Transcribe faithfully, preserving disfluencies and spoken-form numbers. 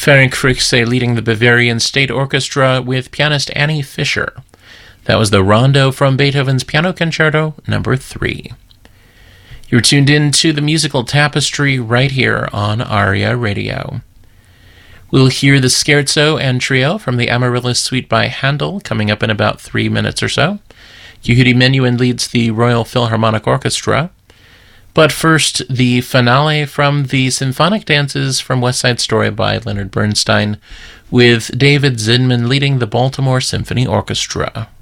Ferenc Frickse leading the Bavarian State Orchestra with pianist Annie Fischer. That was the Rondo from Beethoven's Piano Concerto number three. You're tuned in to the musical tapestry right here on Aria Radio. We'll hear the Scherzo and Trio from the Amaryllis Suite by Handel coming up in about three minutes or so. Yehudi Menuhin leads the Royal Philharmonic Orchestra. But first, the finale from the Symphonic Dances from West Side Story by Leonard Bernstein, with David Zinman leading the Baltimore Symphony Orchestra.